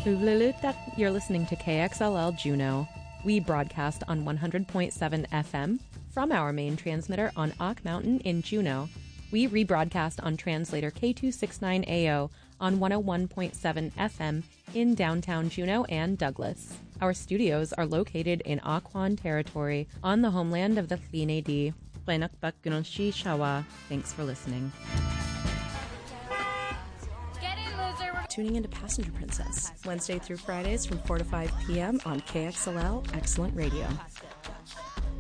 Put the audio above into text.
You're listening to KXLL Juneau. We broadcast on 100.7 FM from our main transmitter on Ock Mountain in Juneau. We rebroadcast on translator K269AO on 101.7 FM in downtown Juneau and Douglas. Our studios are located in Occoquan territory on the homeland of the Tleenay-Dee. Thanks for listening. Tuning into Passenger Princess, Wednesday through Fridays from 4 to 5 p.m. on KXLL Excellent Radio.